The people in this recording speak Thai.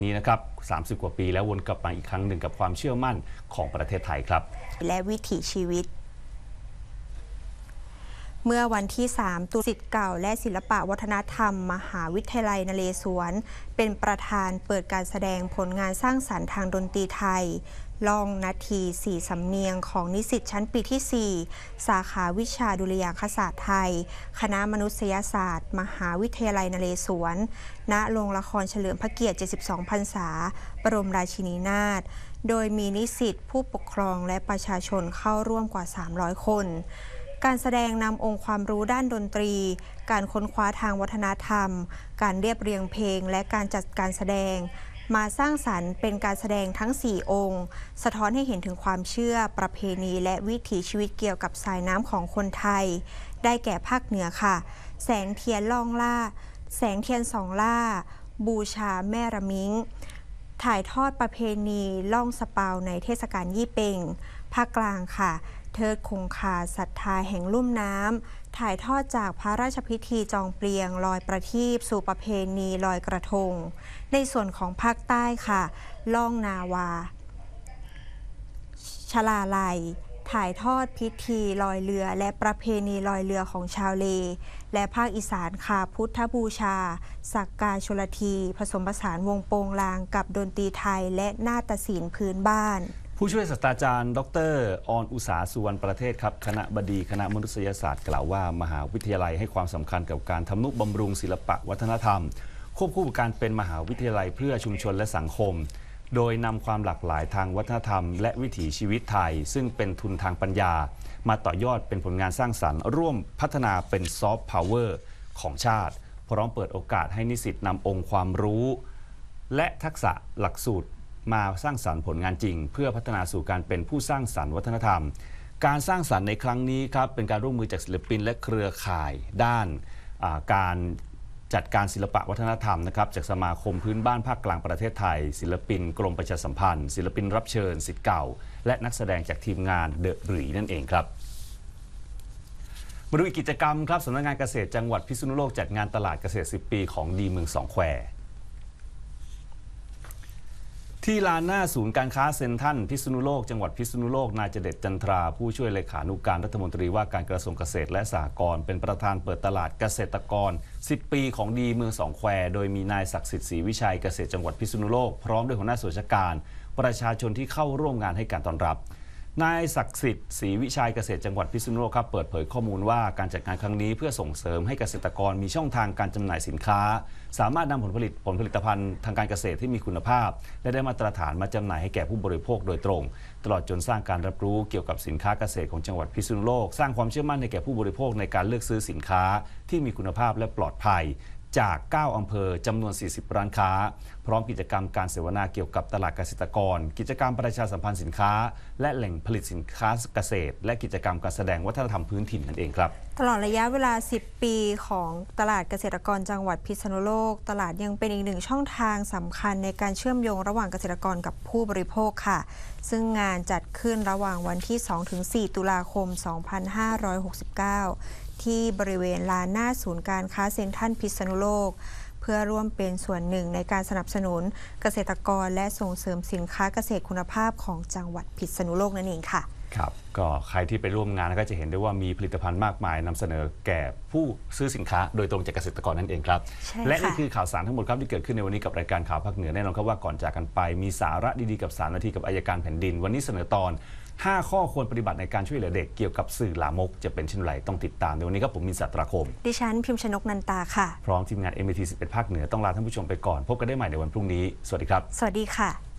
นี้นะครับ30 กว่าปีแล้ววนกลับมาอีกครั้งหนึ่งกับความเชื่อมั่นของประเทศไทยครับและวิถีชีวิตเมื่อวันที่ 3 ตุลาคมศิษย์เก่าและศิลปวัฒนธรรมมหาวิทยาลัยนเรศวรเป็นประธานเปิดการแสดงผลงานสร้างสรรค์ทางดนตรีไทยล่องนาที4สำเนียงของนิสิตชั้นปีที่ 4 สาขาวิชาดุริยางคศาสตร์ไทยคณะมนุษยศาสตร์มหาวิทยาลัยนเรศวรณโรงละครเฉลิมพระเกียรติ 72 พรรษาบรมราชินีนาถโดยมีนิสิตผู้ปกครองและประชาชนเข้าร่วมกว่า 300 คนการแสดงนำองค์ความรู้ด้านดนตรีการค้นคว้าทางวัฒนธรรมการเรียบเรียงเพลงและการจัดการแสดงมาสร้างสรรค์เป็นการแสดงทั้ง 4 องค์สะท้อนให้เห็นถึงความเชื่อประเพณีและวิถีชีวิตเกี่ยวกับสายน้ำของคนไทยได้แก่ภาคเหนือค่ะแสงเทียนล่องล่าแสงเทียนสองล่าบูชาแม่ระมิงถ่ายทอดประเพณีล่องสะเปาในเทศกาลยี่เป่งภาคกลางค่ะเทิดคงคาศรัทธาแห่งลุ่มน้ำถ่ายทอดจากพระราชพิธีจองเปลียงลอยประทีปสู่ประเพณีลอยกระทงในส่วนของภาคใต้ค่ะล่องนาวาชลาลัยถ่ายทอดพิธีลอยเรือและประเพณีลอยเรือของชาวเลและภาคอีสานค่ะพุทธบูชาสักการชลทีผสมผสานวงโปงลางกับดนตรีไทยและนาฏศิลป์พื้นบ้านผู้ช่วยศาสตราจารย์ดร.ออนอุษาสุวรรณประเทศครับคณะบดีคณะมนุษยศาสตร์กล่าวว่ามหาวิทยาลัยให้ความสำคัญกับการทำนุบำรุงศิลปะวัฒนธรรมควบคู่กับการเป็นมหาวิทยาลัยเพื่อชุมชนและสังคมโดยนำความหลากหลายทางวัฒนธรรมและวิถีชีวิตไทยซึ่งเป็นทุนทางปัญญามาต่อยอดเป็นผลงานสร้างสรรค์ร่วมพัฒนาเป็นซอฟต์พาวเวอร์ของชาติพร้อมเปิดโอกาสให้นิสิตนำองค์ความรู้และทักษะหลักสูตรมาสร้างสรรค์ผลงานจริงเพื่อพัฒนาสู่การเป็นผู้สร้างสรรค์วัฒนธรรมการสร้างสรรค์ในครั้งนี้ครับเป็นการร่วมมือจากศิลปินและเครือข่ายด้านการจัดการศิลปะวัฒนธรรมนะครับจากสมาคมพื้นบ้านภาคกลางประเทศไทยศิลปินกรมประชาสัมพันธ์ศิลปินรับเชิญศิษย์เก่าและนักแสดงจากทีมงานเดอะหรีนั่นเองครับมาดูอีกกิจกรรมครับสำนักงานเกษตรจังหวัดพิษณุโลกจัดงานตลาดเกษตร10 ปีของดีเมืองสองแควที่ลานหน้าศูนย์การค้าเซ็นทรัลพิษณุโลกจังหวัดพิษณุโลกนายเจเดชจันทราผู้ช่วยเลขานุการรัฐมนตรีว่าการกระทรวงเกษตรและสหกรณ์เป็นประธานเปิดตลาดเกษตรกร10 ปีของดีเมืองสองแควโดยมีนายศักดิ์สิทธิ์ศรีวิชัยเกษตรจังหวัดพิษณุโลกพร้อมด้วยหัวหน้าส่วนราชการประชาชนที่เข้าร่วมงานให้การต้อนรับนายศักดิ์สิทธิ์ศรีวิชัยเกษตรจังหวัดพิษณุโลกครับเปิดเผยข้อมูลว่าการจัดงานครั้งนี้เพื่อส่งเสริมให้เกษตรกรมีช่องทางการจำหน่ายสินค้าสามารถนำผลผลิตภัณฑ์ทางการเกษตรที่มีคุณภาพและได้มาตรฐานมาจำหน่ายให้แก่ผู้บริโภคโดยตรงตลอดจนสร้างการรับรู้เกี่ยวกับสินค้าเกษตรของจังหวัดพิษณุโลกสร้างความเชื่อมั่นให้แก่ผู้บริโภคในการเลือกซื้อสินค้าที่มีคุณภาพและปลอดภัยจาก 9 อำเภอจำนวน 40 ร้านค้าพร้อมกิจกรรมการเสวนาเกี่ยวกับตลาดเกษตรกรกิจกรรมประชาสัมพันธ์สินค้าและแหล่งผลิตสินค้าเกษตรและกิจกรรมการแสดงวัฒนธรรมพื้นถิ่นนั่นเองครับตลอดระยะเวลา 10 ปีของตลาดเกษตรกรจังหวัดพิษณุโลกตลาดยังเป็นอีกหนึ่งช่องทางสำคัญในการเชื่อมโยงระหว่างเกษตรกรกับผู้บริโภคค่ะซึ่งงานจัดขึ้นระหว่างวันที่ 2-4 ตุลาคม 2569 ที่บริเวณลานหน้าศูนย์การค้าเซ็นทรัลพิษณุโลกเพื่อร่วมเป็นส่วนหนึ่งในการสนับสนุนเกษตรกรและส่งเสริมสินค้าเกษตรคุณภาพของจังหวัดพิษณุโลกนั่นเองค่ะครับก็ใครที่ไปร่วมงานก็จะเห็นได้ว่ามีผลิตภัณฑ์มากมายนำเสนอแก่ผู้ซื้อสินค้าโดยตรงจากเกษตรกรนั่นเองครับและนี่คือข่าวสารทั้งหมดครับที่เกิดขึ้นในวันนี้กับรายการข่าวภาคเหนือแน่นอนครับว่าก่อนจากกันไปมีสาระดีๆกับ3 นาทีกับอัยการแผ่นดินวันนี้เสนอตอน5 ข้อควรปฏิบัติในการช่วยเหลือเด็กเกี่ยวกับสื่อลามกจะเป็นเช่นไรต้องติดตามในวันนี้ครับผมมิน สัตราคมดิฉันพิมพ์ชนกนันตาค่ะพร้อมทีมงาน MAT 11 ภาคเหนือต้องลาท่านผู้ชมไปก่อนพบกันได้ใหม่ในวันพรุ่งนี้สวัสดีครับสวัสดีค่ะ